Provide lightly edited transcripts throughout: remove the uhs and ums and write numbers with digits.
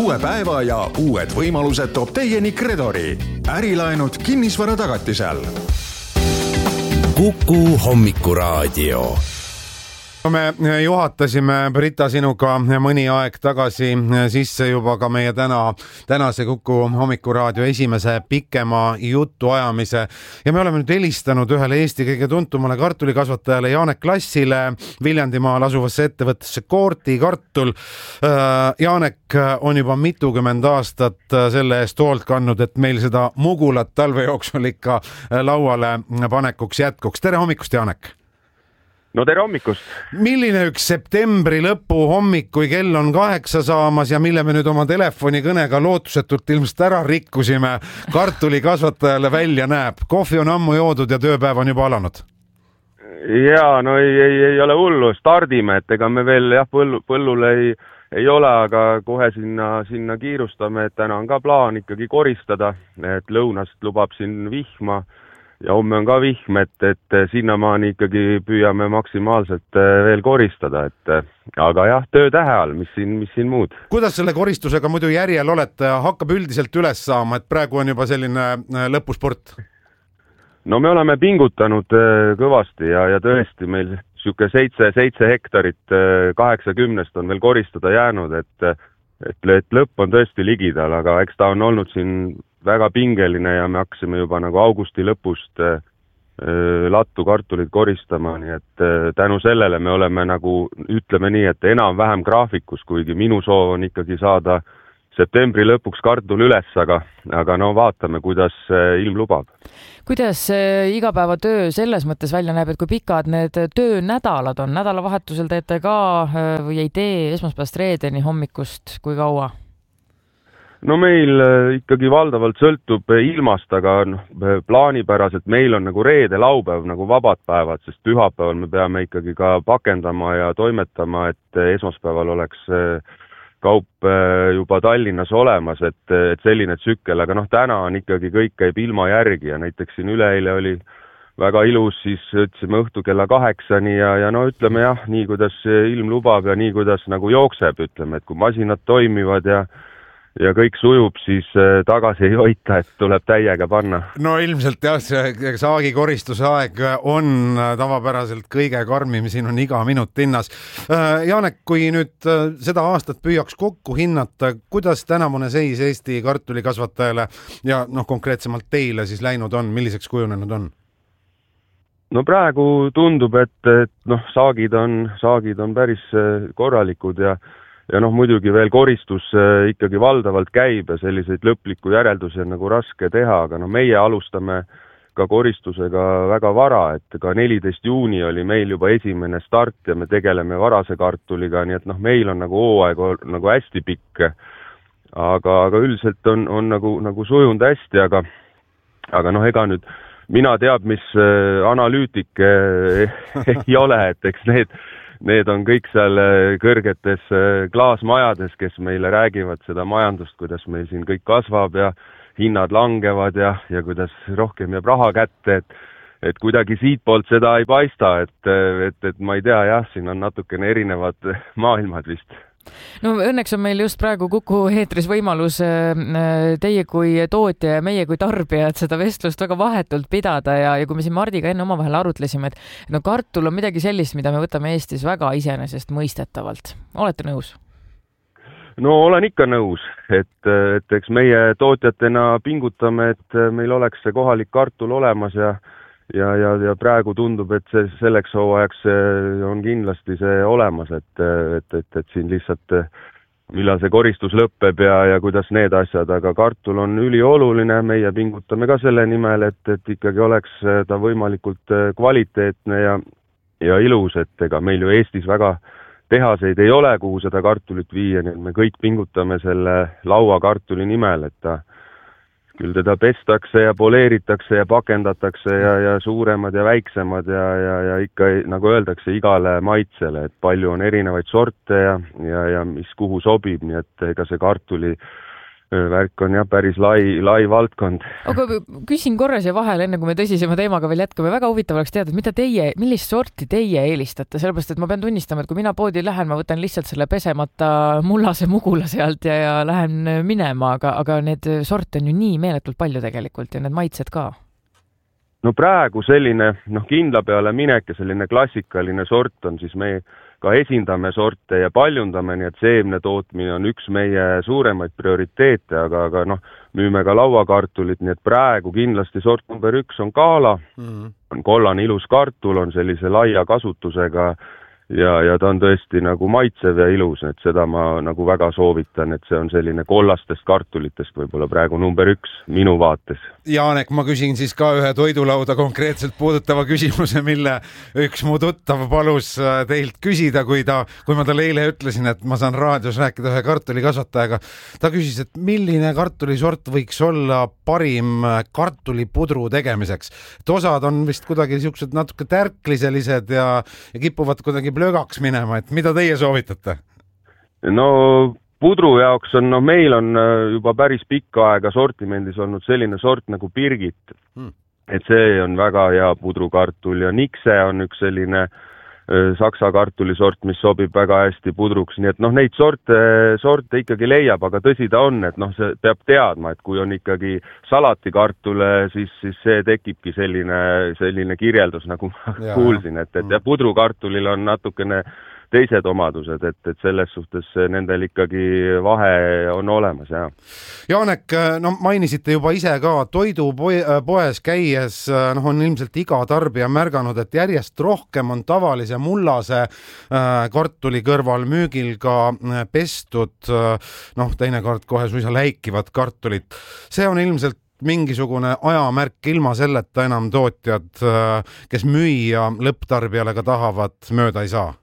Uue päeva ja uued võimalused toob teieni Credori. Ärilaenud kinnisvara tagatisel. Kuku hommikuraadio. Me juhatasime Brita sinuga mõni aeg tagasi sisse juba ka meie tänase Kuku hommikuraadio esimese pikema jutuajamise ja me oleme nüüd helistanud ühele Eesti kõige tuntumale kartulikasvatajale Janek Klassile Viljandimaal asuvasse ettevõttesse Koorti kartul. Janek on juba mitukümmend aastat selle eest hoolt kandnud, et meil seda mugulat talve jooksul ikka lauale panekuks jätkuks. Tere hommikust, Janek! No tere hommikust! Milline üks septembri lõpu hommik, kui kell on 8 saamas ja mille me nüüd oma telefonikõnega lootusetult ilmselt ära rikkusime, kartulikasvatajale välja näeb? Kohvi on ammu joodud ja tööpäev on juba alanud. Jaa, no ei ole hullu, stardime, et ega me veel põllul ei ole, aga kohe sinna kiirustame, et täna on ka plaan ikkagi koristada, et lõunast lubab siin vihma. Ja homme on ka vihm, et sinnamaani ikkagi püüame maksimaalselt veel koristada, aga jah, töötähe all, mis siin muud. Kuidas selle koristusega muidu järjel olete? Hakkab üldiselt üles saama, et praegu on juba selline lõpusport? No me oleme pingutanud kõvasti ja tõesti meil siuke 7 hektarit 80 on veel koristada jäänud, et lõpp on tõesti ligidal, aga eks ta on olnud siin väga pingeline ja me hakkasime juba nagu augusti lõpust lattu kartulit koristama, nii et tänu sellele me oleme nagu, ütleme nii, et enam-vähem graafikus, kuigi minu soov on ikkagi saada septembri lõpuks kartul üles, aga no vaatame, kuidas ilm lubab. Kuidas igapäevatöö selles mõttes välja näeb, et kui pikad need töönädalad on? Nädalavahetusel teete ka või ei tee esmaspäevast reedeni hommikust, kui kaua? No meil ikkagi valdavalt sõltub ilmast, aga plaanipäraselt meil on nagu reede, laupäev nagu vabad päevad, sest pühapäeval me peame ikkagi ka pakendama ja toimetama, et esmaspäeval oleks kaup juba Tallinnas olemas, et selline tsükkel, aga täna on ikkagi kõik käib ilma järgi ja näiteks siin üleeile oli väga ilus, siis ütlesime õhtu kella 8-ni ja no ütleme jah, nii kuidas ilm lubab ja nii kuidas nagu jookseb, ütleme, et kui masinad toimivad ja kõik sujub, siis tagasi ei hoita, et tuleb täiega panna. No ilmselt jah, see saagikoristuse aeg on tavapäraselt kõige karmim, siin on iga minut hinnas. Janek, kui nüüd seda aastat püüaks kokku hinnata, kuidas tänavune seis Eesti kartulikasvatajale ja konkreetsemalt teile siis läinud on, milliseks kujunenud on? No praegu tundub, et saagid on päris korralikud ja muidugi veel koristus ikkagi valdavalt käib ja selliseid lõplikku järeldusi on nagu raske teha, aga meie alustame ka koristusega väga vara, et ka 14 juuni oli meil juba esimene start ja me tegeleme varase kartuliga, nii et meil on nagu hooaeg nagu hästi pikk, aga üldiselt on nagu sujunud hästi, aga ega nüüd mina teab, mis analüütik ei ole, et eks need on kõik seal kõrgetes klaasmajades, kes meile räägivad seda majandust, kuidas meil siin kõik kasvab ja hinnad langevad ja kuidas rohkem jääb raha kätte, et kuidagi siitpoolt seda ei paista, et ma ei tea, jah, siin on natukene erinevad maailmad vist. No õnneks on meil just praegu Kuku eetris võimalus teie kui tootja ja meie kui tarbijad seda vestlust väga vahetult pidada ja kui me siin Mardiga enne omavahel arutlesime, et kartul on midagi sellist, mida me võtame Eestis väga iseenesest mõistetavalt. Olete nõus? No olen ikka nõus, et eks meie tootjatena pingutame, et meil oleks see kohalik kartul olemas ja praegu tundub, et selleks hooajaks on kindlasti see olemas, et siin lihtsalt millal see koristus lõpeb ja kuidas need asjad, aga kartul on ülioluline, meie pingutame ka selle nimel, et ikkagi oleks ta võimalikult kvaliteetne ja ilus, et ega meil ju Eestis väga tehaseid ei ole, kuhu seda kartulit viia, nii et me kõik pingutame selle lauakartuli nimel, et küll teda pestakse ja poleeritakse ja pakendatakse ja suuremad ja väiksemad ja ikka, nagu öeldakse, igale maitsele, et palju on erinevaid sorte ja mis kuhu sobib, nii et ega see kartuli värk on jah päris lai valdkond. Aga küsin korra siia vahele, enne kui me tõsisema teemaga veel jätkame. Väga huvitav oleks teada, et millist sorti teie eelistate, sellepärast et ma pean tunnistama, et kui mina poodi lähen, ma võtan lihtsalt selle pesemata mullase mugula sealt ja lähen minema, aga need sorte on ju nii meeletult palju tegelikult ja need maitsed ka. No praegu selline kindla peale minek ja selline klassikaline sort on siis me ka esindame sorte ja paljundame, nii et seemne tootmine on üks meie suuremaid prioriteete, aga müüme ka lauakartulit, nii et praegu kindlasti sort number 1 on Kaala, on kollane ilus kartul, on sellise laia kasutusega ja ta on tõesti nagu maitsev ja ilus, et seda ma nagu väga soovitan, et see on selline kollastest kartulitest võib-olla praegu number 1 minu vaates. Jaanek, ma küsin siis ka ühe toidulauda konkreetselt puudutava küsimuse, mille üks mu tuttav palus teilt küsida, kui ma talle eile ütlesin, et ma saan raadios rääkida ühe kartulikasvatajaga. Ta küsis, et milline kartulisort võiks olla parim kartulipudru tegemiseks. Et osad on vist kuidagi siuksed natuke tärkliselised ja kipuvad kuidagi löögaks minema, et mida teie soovitate? No pudru jaoks on, meil on juba päris pikka aega sortimendis olnud selline sort nagu Birgit. Et see on väga hea pudrukartul ja Nikse on üks selline saksa kartulisort, mis sobib väga hästi pudruks, nii et neid sorte ikkagi leiab, aga tõsi ta on, et see peab teadma, et kui on ikkagi salatikartule, siis see tekibki selline kirjeldus, nagu ma kuulsin, et ja pudrukartulil on natukene teised omadused, et selles suhtes nendel ikkagi vahe on olemas, jah. Jaanek, mainisite juba ise ka toidupoes käies, on ilmselt iga tarbija märganud, et järjest rohkem on tavalise mullase kartuli kõrval müügil ka pestud, teinekord kohe suisa läikivad kartulit. See on ilmselt mingisugune ajamärk, ilma selleta enam tootjad, kes müüa lõpptarbijale ka tahavad, mööda ei saa.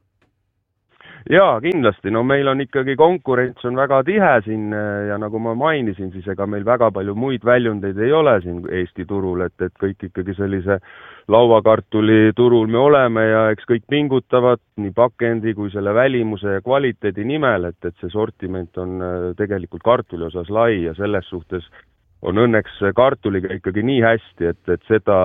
Jaa, kindlasti. Meil on ikkagi konkurents on väga tihe siin ja nagu ma mainisin, siis ega meil väga palju muid väljundeid ei ole siin Eesti turul, et kõik ikkagi sellise lauakartuli turul me oleme ja eks kõik pingutavad nii pakendi kui selle välimuse ja kvaliteedi nimel, et see sortiment on tegelikult kartuli osas lai ja selles suhtes on õnneks kartuliga ikkagi nii hästi, et seda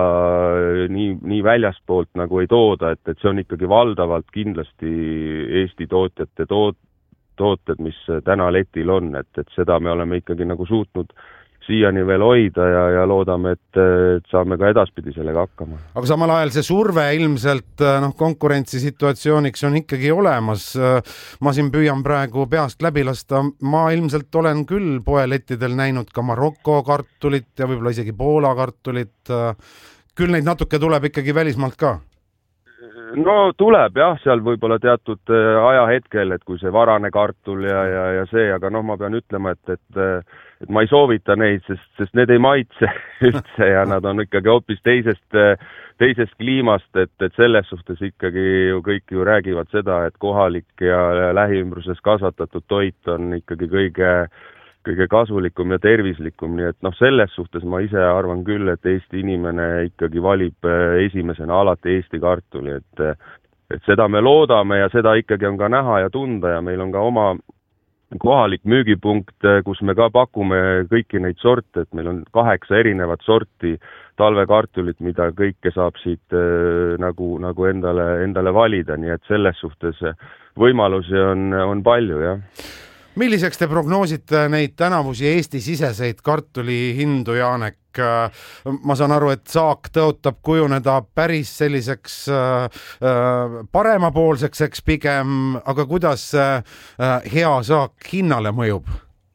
nii väljaspoolt nagu ei tooda, et see on ikkagi valdavalt kindlasti Eesti tootjate tooted, mis täna letil on, et seda me oleme ikkagi nagu suutnud siiani veel hoida ja loodame, et saame ka edaspidi sellega hakkama. Aga samal ajal see surve ilmselt konkurentsisituatsiooniks on ikkagi olemas. Ma siin püüan praegu peast läbi lasta. Ma ilmselt olen küll poelettidel näinud ka Marokko kartulit ja võib-olla isegi Poola kartulit. Küll neid natuke tuleb ikkagi välismaalt ka? No tuleb jah, seal võib-olla teatud ajahetkel, et kui see varane kartul ja see, aga ma pean ütlema, et ma ei soovita neid, sest need ei maitse üldse ja nad on ikkagi hoopis teisest kliimast, et selles suhtes ikkagi kõik ju räägivad seda, et kohalik ja lähiümbruses kasvatatud toit on ikkagi kõige kasulikum ja tervislikum, nii et selles suhtes ma ise arvan küll, et Eesti inimene ikkagi valib esimesena alati Eesti kartuli, et seda me loodame ja seda ikkagi on ka näha ja tunda ja meil on ka oma kohalik müügipunkt, kus me ka pakume kõiki neid sorte, et meil on 8 erinevat sorti talvekartulit, mida kõike saab siit nagu endale valida, nii et selles suhtes võimalusi on palju, jah. Milliseks te prognoosite neid tänavusi Eesti-siseseid kartuli hindu, Jaanek? Ma saan aru, et saak tõotab kujuneda päris selliseks paremapoolseks, eks pigem, aga kuidas hea saak hinnale mõjub?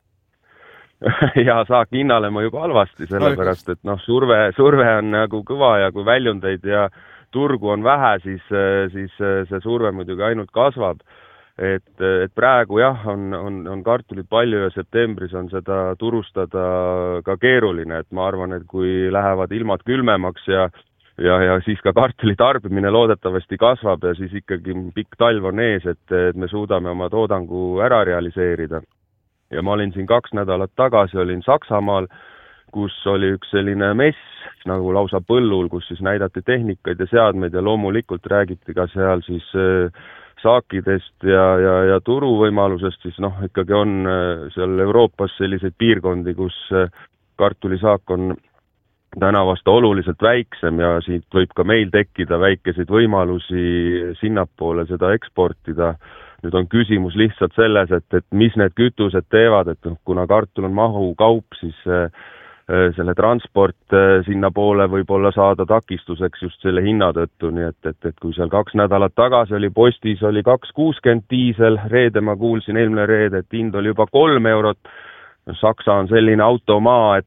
Hea saak hinnale mõjub halvasti, sellepärast, et surve on nagu kõva ja kui väljundeid ja turgu on vähe, siis see surve muidugi ainult kasvab. Et praegu jah, on kartulit palju ja septembris on seda turustada ka keeruline, et ma arvan, et kui lähevad ilmad külmemaks ja siis ka kartuli tarbimine loodetavasti kasvab ja siis ikkagi pikk talv on ees, et me suudame oma toodangu ära realiseerida. Ja ma olin siin 2 nädalat tagasi, olin Saksamaal, kus oli üks selline mess nagu lausa põllul, kus siis näidati tehnikaid ja seadmeid ja loomulikult räägiti ka seal siis saakidest ja turuvõimalusest, siis noh, ikkagi on seal Euroopas selliseid piirkondi, kus kartulisaak on täna vasta oluliselt väiksem ja siit võib ka meil tekkida väikeseid võimalusi sinnapoole seda eksportida. Nüüd on küsimus lihtsalt selles, et mis need kütused teevad, et kuna kartul on mahukaup, siis selle transport sinna poole võib olla saada takistuseks just selle hinna tõttu, nii et kui seal 2 nädalat tagasi oli postis, oli 2,60 diisel, reede ma kuulsin eelmine reede, et hind oli juba 3 eurot. Saksa on selline automaa,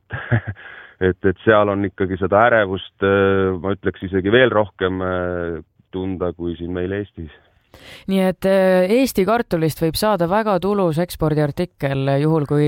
et seal on ikkagi seda ärevust, ma ütleks isegi veel rohkem tunda kui siin meil Eestis. Nii et Eesti kartulist võib saada väga tulus ekspordiartikkel, juhul kui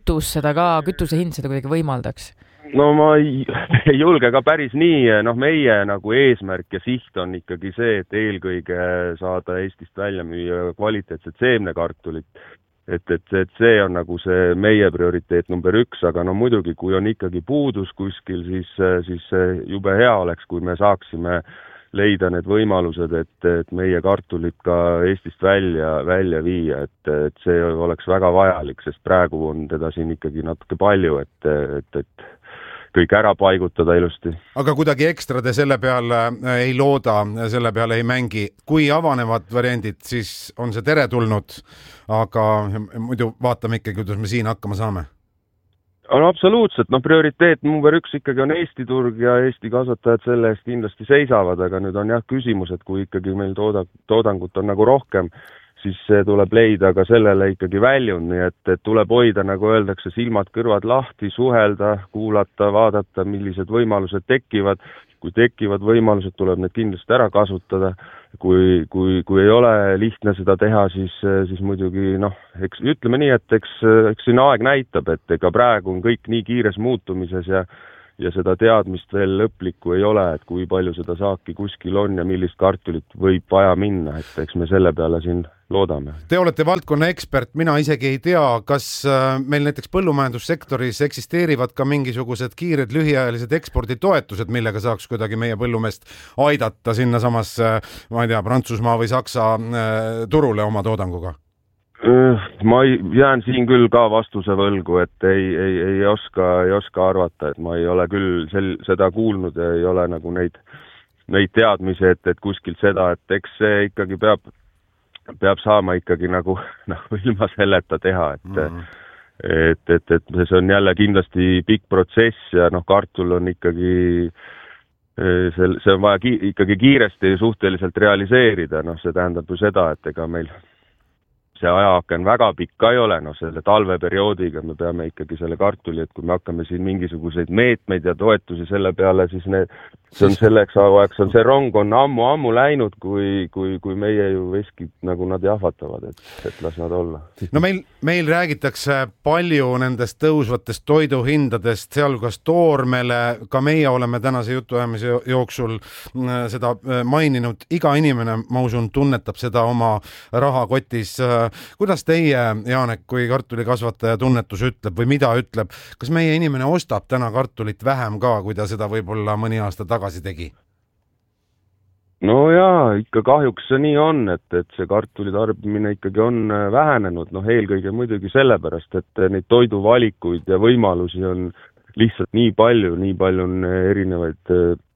kütuse hind seda kuidagi võimaldaks? No ma ei julge ka päris nii, meie nagu eesmärk ja siht on ikkagi see, et eelkõige saada Eestist välja müüa kvaliteetset seemnekartulit. Et see on nagu see meie prioriteet number 1, aga muidugi, kui on ikkagi puudus kuskil, siis jube hea oleks, kui me saaksime leida need võimalused, et meie kartulit ka Eestist välja viia, et see oleks väga vajalik, sest praegu on teda siin ikkagi natuke palju, et kõik ära paigutada ilusti. Aga kuidagi ekstra te selle peale ei looda, selle peale ei mängi. Kui avanevad variandid, siis on see teretulnud, aga muidu vaatame ikkagi, kuidas me siin hakkama saame. No absoluutselt, prioriteet number 1 ikkagi on Eesti turg ja Eesti kasvatajad selle eest kindlasti seisavad, aga nüüd on küsimus, et kui ikkagi meil toodangut on nagu rohkem, siis tuleb leida ka sellele ikkagi väljund, nii et tuleb hoida, nagu öeldakse, silmad-kõrvad lahti, suhelda, kuulata, vaadata, millised võimalused tekivad. Kui tekivad võimalused, tuleb need kindlasti ära kasutada. Kui ei ole lihtne seda teha, siis muidugi, eks ütleme nii, et eks siin aeg näitab, et ega praegu on kõik nii kiires muutumises ja seda teadmist veel lõplikku ei ole, et kui palju seda saaki kuskil on ja millist kartulit võib vaja minna, et eks me selle peale siin loodame. Te olete valdkonna ekspert, mina isegi ei tea, kas meil näiteks põllumajandussektoris eksisteerivad ka mingisugused kiired lühiajalised eksporditoetused, millega saaks kuidagi meie põllumeest aidata sinna samas, ma ei tea, Prantsusmaa või Saksa turule oma toodanguga? Ma jään siin küll ka vastuse võlgu, et ei oska arvata, et ma ei ole küll seda kuulnud ja ei ole nagu neid teadmisi, et kuskilt seda, et eks see ikkagi peab saama ikkagi nagu ilma selleta teha, et see on jälle kindlasti pikk protsess ja kartul on ikkagi see on vaja ikkagi kiiresti suhteliselt realiseerida, see tähendab ju seda, et ega meil see ajaaken väga pikka ei ole, selle talveperioodiga me peame ikkagi selle kartuli, et kui me hakkame siin mingisuguseid meetmeid ja toetusi selle peale, siis see on selleks ajaks, see rong on ammu läinud, kui meie ju veskid nagu nad jahvatavad, et las nad olla. No meil räägitakse palju nendest tõusvatest toiduhindadest, sealhulgas toormele, ka meie oleme tänase jutuajamise jooksul seda maininud, iga inimene, ma usun, tunnetab seda oma rahakotis. Kuidas teie, Jaanek, kui kartulikasvataja tunnetus ütleb või mida ütleb, kas meie inimene ostab täna kartulit vähem ka, kui ta seda võib-olla mõni aasta tagasi tegi? No jaa, ikka kahjuks see nii on, et see kartulitarbimine ikkagi on vähenenud, eelkõige muidugi sellepärast, et neid toiduvalikuid ja võimalusi on lihtsalt nii palju on erinevaid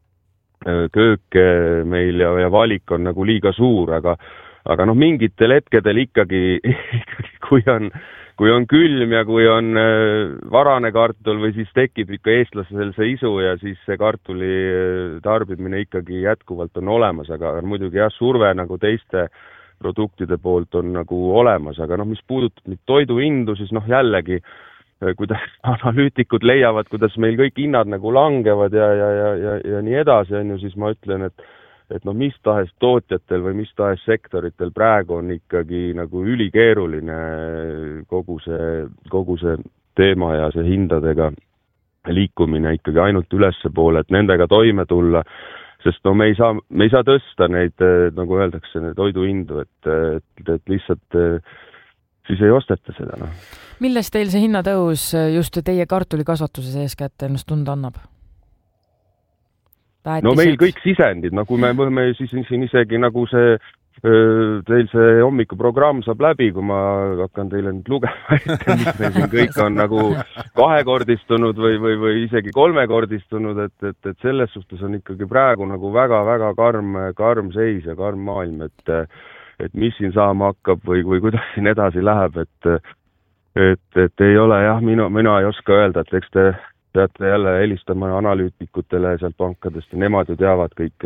kööke meil ja valik on nagu liiga suur, aga mingitel hetkedel ikkagi kui on külm ja kui on varane kartul või siis tekib ikka eestlasel see isu ja siis see kartuli tarbimine ikkagi jätkuvalt on olemas, aga muidugi surve nagu teiste produktide poolt on nagu olemas, aga mis puudutab nüüd toiduhindu, siis jällegi, kuidas analüütikud leiavad, kuidas meil kõik hinnad nagu langevad ja nii edasi, siis ma ütlen, et mis tahes tootjatel või mis tahes sektoritel praegu on ikkagi nagu ülikeeruline kogu see teema ja see hindadega liikumine ikkagi ainult ülespoole, et nendega toime tulla, sest me ei saa tõsta neid, nagu öeldakse, toiduhindu, et lihtsalt siis ei osteta seda. Millest teil see hinnatõus just teie kartulikasvatuses eeskätt ennast tunda annab? No meil kõik sisendid, kui me võime siis siin isegi nagu see teil see hommikuprogramm saab läbi, kui ma hakkan teile nüüd lugema ette, mis meil siin kõik on nagu kahekordistunud või isegi kolmekordistunud, et selles suhtes on ikkagi praegu nagu väga-väga karm seis ja karm maailm, et mis siin saama hakkab või kuidas siin edasi läheb, et ei ole jah, mina ei oska öelda, et eks te peate jälle helistama analüütikutele sealt pankadest ja nemad ju teavad kõike,